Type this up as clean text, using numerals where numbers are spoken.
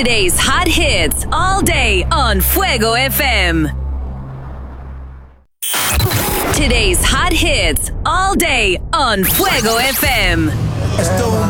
Today's hot hits all day on Fuego FM. Today's hot hits all day on Fuego FM. Esto es un